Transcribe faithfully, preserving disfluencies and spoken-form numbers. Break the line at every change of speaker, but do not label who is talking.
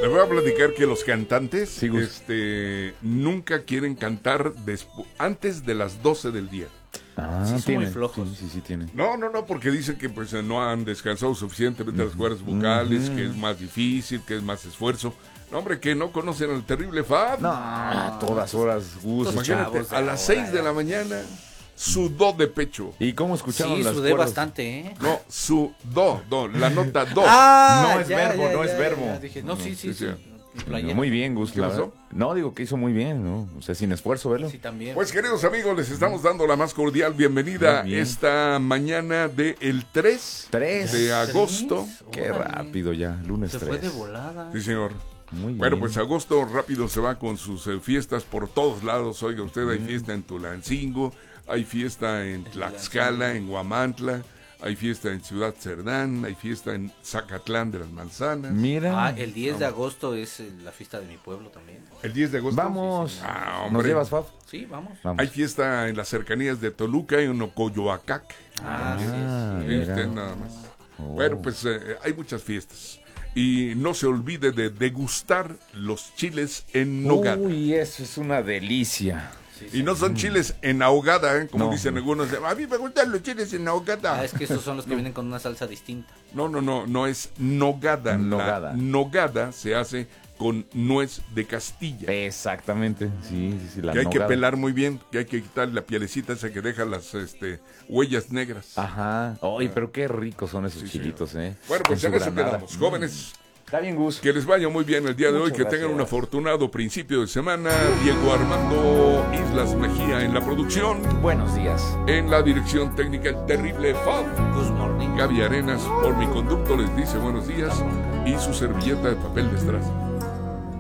Les voy a platicar que los cantantes
Sí, Gus.
este, nunca quieren cantar despu- antes de las doce del día.
Ah,
Sí, son
tiene.
muy flojos.
Sí, sí, sí, tiene.
No, no, no, porque dicen que pues no han descansado suficientemente las cuerdas vocales, que es más difícil, que es más esfuerzo. No, hombre, que no conocen al terrible Fab.
No, a todas horas, Gus.
Estos
Imagínate,
chavos de
a las
ahora,
seis de
ya.
la mañana, sudó de pecho.
¿Y cómo escucharon
Sí,
las
sudé
cuerdas?
bastante, ¿eh?
No, sudó, do, la nota do.
Ah,
No es verbo, no es verbo.
Dije, no, sí, sí,
Sí,
sí.
sí.
Mi playera.
Muy bien, Gus.
¿Qué
la
pasó?
verdad. No, digo que hizo muy bien, ¿no? O sea, sin esfuerzo, verlo.
Sí, también.
Pues queridos amigos, les estamos dando la más cordial bienvenida
Muy bien.
esta mañana de el tres
Tres.
de agosto.
Qué
Órale.
rápido ya, lunes
Se
tres.
fue de volada.
Sí, señor.
Muy bien.
Bueno, pues agosto rápido se va con sus eh, fiestas por todos lados. Oiga, usted hay fiesta en Tulancingo, hay fiesta en Tlaxcala, en Huamantla, hay fiesta en Ciudad Cerdán, hay fiesta en Zacatlán de las Manzanas.
Mira.
Ah, el diez de agosto es eh, la fiesta de mi pueblo también.
El diez de agosto.
Vamos.
Ah,
¿Nos
hombre.
llevas, Fab?
Sí, vamos.
Vamos.
Hay fiesta en las cercanías de Toluca y en Ocoyoacac.
Ah, sí,
Ah,
sí.
Sí,
mira.
usted nada más.
Oh.
Bueno, pues eh, hay muchas fiestas. Y no se olvide de degustar los chiles en nogada.
Uy, eso es una delicia.
Sí,
Y
sí.
no son chiles en ahogada, ¿eh? Como
No.
dicen algunos. A mí me gustan los chiles en ahogada.
Ah, es que esos son los que vienen con una salsa distinta.
No, no, no, no es nogada.
Nogada.
La nogada se hace con nuez de Castilla.
Exactamente. Sí, sí, sí. La
Que hay que
nogada.
pelar muy bien, que hay que quitar la pielecita esa que deja las este, huellas negras.
Ajá. Ay, pero qué ricos son esos
Sí,
chilitos, ¿eh?
Bueno, pues
Con
en
su
eso
granada.
quedamos. Jóvenes,
Está bien, Gus.
que les vaya muy bien el día de hoy,
Muchas
que tengan un
gracias.
afortunado principio de semana. Diego Armando Islas Mejía en la producción,
Buenos días.
en la dirección técnica el terrible Fab.
Good morning.
Gaby Arenas por mi conducto les dice buenos días y su servilleta de papel de estraza.